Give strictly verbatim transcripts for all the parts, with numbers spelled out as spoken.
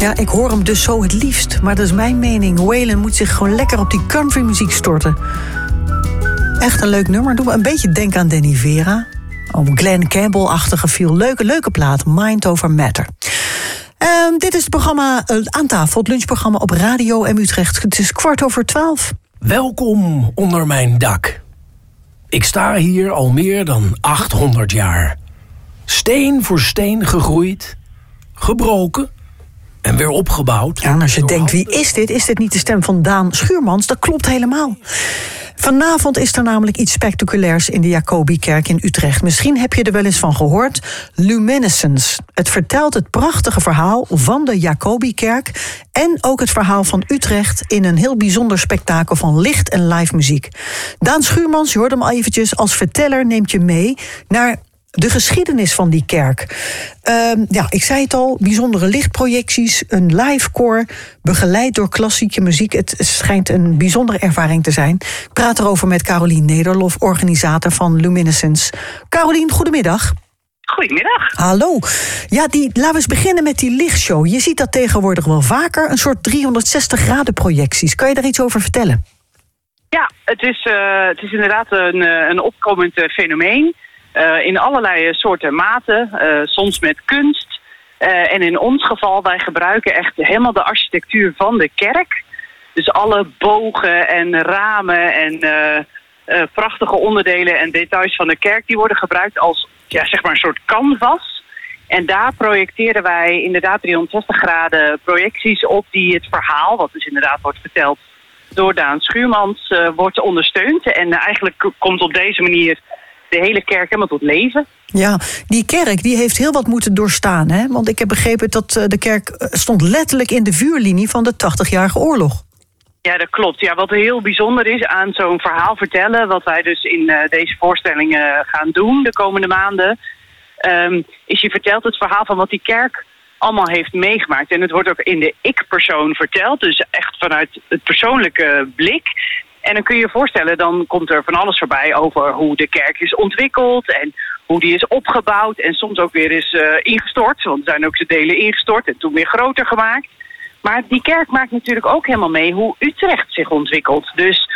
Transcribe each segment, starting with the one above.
Ja, ik hoor hem dus zo het liefst. Maar dat is mijn mening. Waylon moet zich gewoon lekker op die countrymuziek storten. Echt een leuk nummer. Doe me een beetje denken aan Danny Vera. Oh, Glenn Campbell-achtige viel. Leuke, leuke plaat. Mind Over Matter. Um, dit is het programma uh, Aan Tafel, het lunchprogramma op Radio M Utrecht. Het is kwart over twaalf. Welkom onder mijn dak. Ik sta hier al meer dan achthonderd jaar. Steen voor steen gegroeid, gebroken en weer opgebouwd. Ja, en als je denkt, wie is dit? Is dit niet de stem van Daan Schuurmans? Dat klopt helemaal. Vanavond is er namelijk iets spectaculairs in de Jacobikerk in Utrecht. Misschien heb je er wel eens van gehoord. Luminescence. Het vertelt het prachtige verhaal van de Jacobikerk en ook het verhaal van Utrecht in een heel bijzonder spektakel van licht en live muziek. Daan Schuurmans, je hoort hem al eventjes, als verteller neemt je mee naar de geschiedenis van die kerk. Uh, ja, ik zei het al, bijzondere lichtprojecties, een live koor, begeleid door klassieke muziek. Het schijnt een bijzondere ervaring te zijn. Ik praat erover met Carolien Nederlof, organisator van Luminescence. Carolien, goedemiddag. Goedemiddag. Hallo. Ja, die, laten we eens beginnen met die lichtshow. Je ziet dat tegenwoordig wel vaker, een soort driehonderdzestig graden projecties. Kan je daar iets over vertellen? Ja, het is, uh, het is inderdaad een, een opkomend uh, fenomeen. Uh, in allerlei soorten maten, uh, soms met kunst. Uh, en in ons geval, wij gebruiken echt helemaal de architectuur van de kerk. Dus alle bogen en ramen en uh, uh, prachtige onderdelen en details van de kerk, die worden gebruikt als, ja, zeg maar een soort canvas. En daar projecteren wij inderdaad driehonderdzestig graden projecties op die het verhaal, wat dus inderdaad wordt verteld door Daan Schuurmans, uh, wordt ondersteund. En uh, eigenlijk komt op deze manier de hele kerk helemaal tot leven. Ja, die kerk die heeft heel wat moeten doorstaan, hè? Want ik heb begrepen dat de kerk stond letterlijk in de vuurlinie van de tachtigjarige oorlog. Ja, dat klopt. Ja, wat heel bijzonder is aan zo'n verhaal vertellen, wat wij dus in uh, deze voorstellingen gaan doen de komende maanden, um, is je vertelt het verhaal van wat die kerk allemaal heeft meegemaakt. En het wordt ook in de ik-persoon verteld, dus echt vanuit het persoonlijke blik. En dan kun je je voorstellen, dan komt er van alles voorbij over hoe de kerk is ontwikkeld en hoe die is opgebouwd en soms ook weer is uh, ingestort. Want er zijn ook zijn delen ingestort en toen weer groter gemaakt. Maar die kerk maakt natuurlijk ook helemaal mee hoe Utrecht zich ontwikkelt. Dus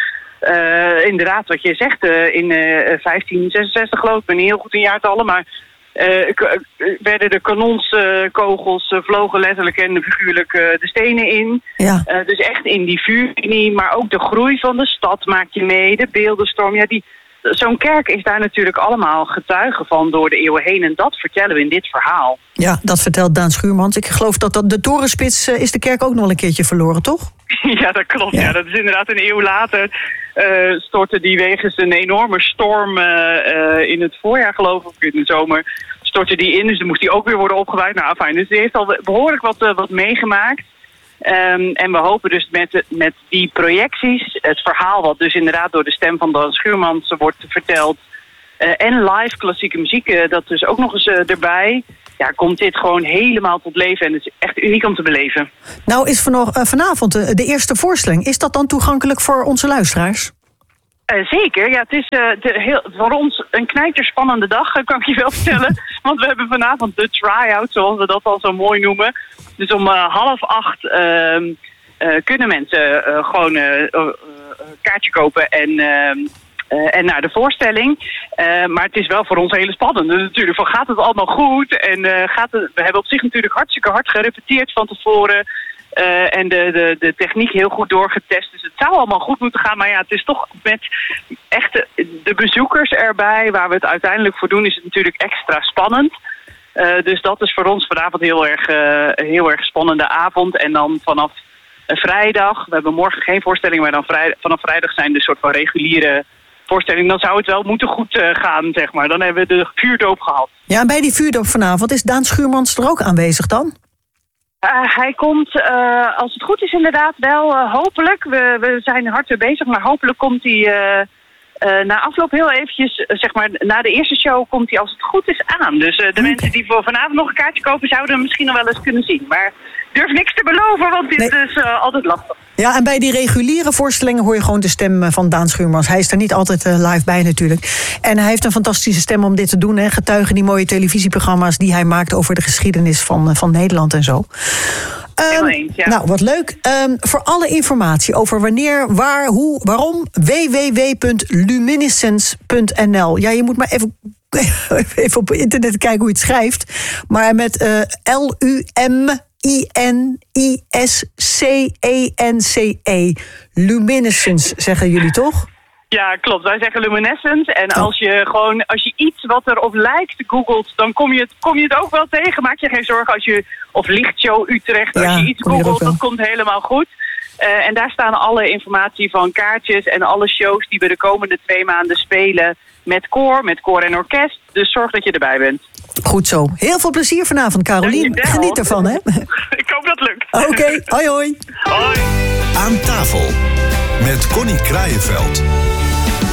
uh, inderdaad, wat je zegt, uh, in uh, vijftien zesenzestig geloof ik, ik ben niet heel goed in jaartallen, maar uh, k- werden de kanonskogels uh, vlogen letterlijk en figuurlijk uh, de stenen in. Ja. Uh, dus echt in die vuurlinie, maar ook de groei van de stad maak je mee, de beeldenstorm. Ja, die, zo'n kerk is daar natuurlijk allemaal getuige van door de eeuwen heen. En dat vertellen we in dit verhaal. Ja, dat vertelt Daan Schuurmans. Ik geloof dat, dat de torenspits uh, is de kerk ook nog wel een keertje verloren, toch? Ja, dat klopt. Ja. Ja, dat is inderdaad een eeuw later. Uh, stortte die wegens een enorme storm uh, uh, in het voorjaar, geloof ik, in de zomer, stortte die in. Dus dan moest die ook weer worden opgebouwd. Nou, fijn. Dus die heeft al behoorlijk wat, uh, wat meegemaakt. Um, en we hopen dus met, met die projecties, het verhaal wat dus inderdaad door de stem van Daan Schuurmans wordt verteld, uh, en live klassieke muziek, uh, dat dus ook nog eens uh, erbij, ja, komt dit gewoon helemaal tot leven en het is echt uniek om te beleven. Nou is van, uh, vanavond de, de eerste voorstelling. Is dat dan toegankelijk voor onze luisteraars? Uh, zeker, ja, het is uh, de, heel, voor ons een knijterspannende dag, uh, kan ik je wel vertellen. Want we hebben vanavond de try-out, zoals we dat al zo mooi noemen. Dus om uh, half acht uh, uh, kunnen mensen uh, gewoon een uh, uh, kaartje kopen en, uh, uh, en naar de voorstelling. Uh, maar het is wel voor ons hele spannend. Dus natuurlijk, van gaat het allemaal goed? En uh, gaat het, we hebben op zich natuurlijk hartstikke hard gerepeteerd van tevoren. Uh, en de, de, de techniek heel goed doorgetest. Dus het zou allemaal goed moeten gaan. Maar ja, het is toch met echt de, de bezoekers erbij, waar we het uiteindelijk voor doen, is het natuurlijk extra spannend. Uh, dus dat is voor ons vanavond heel erg, uh, heel erg spannende avond. En dan vanaf uh, vrijdag, we hebben morgen geen voorstelling, maar dan vrij, vanaf vrijdag zijn de soort van reguliere voorstellingen. Dan zou het wel moeten goed uh, gaan, zeg maar. Dan hebben we de vuurdoop gehad. Ja, en bij die vuurdoop vanavond is Daan Schuurmans er ook aanwezig dan? Uh, hij komt, uh, als het goed is inderdaad wel, uh, hopelijk. We, we zijn hard mee bezig, maar hopelijk komt hij uh, uh, na afloop heel eventjes, uh, zeg maar, na de eerste show komt hij als het goed is aan. Dus uh, de okay. mensen die voor vanavond nog een kaartje kopen, zouden hem misschien nog wel eens kunnen zien. Maar ik durf niks te beloven, want dit nee. is uh, altijd lastig. Ja, en bij die reguliere voorstellingen hoor je gewoon de stem van Daan Schuurmans. Hij is er niet altijd uh, live bij natuurlijk. En hij heeft een fantastische stem om dit te doen. Hè. Getuigen die mooie televisieprogramma's die hij maakt over de geschiedenis van, uh, van Nederland en zo. Helemaal eens, ja. Nou, wat leuk. Um, voor alle informatie over wanneer, waar, hoe, waarom... w w w punt luminescence punt n l. Ja, je moet maar even, even op internet kijken hoe je het schrijft. Maar met uh, L U M I N I S C E N C E. Luminescence, zeggen jullie toch? Ja, klopt. Wij zeggen luminescence. En als je gewoon, als je iets wat erop lijkt googelt, dan kom je het, kom je het ook wel tegen. Maak je geen zorgen als je, of Lichtshow Utrecht, ja, als je iets kom je googelt, dat komt helemaal goed. Uh, en daar staan alle informatie van kaartjes en alle shows die we de komende twee maanden spelen met koor, met koor en orkest. Dus zorg dat je erbij bent. Goed zo. Heel veel plezier vanavond, Carolien. Geniet ervan, hè? Ik hoop dat het lukt. Oké, okay. hoi hoi. Hoi. Aan tafel met Connie Kraaienveld.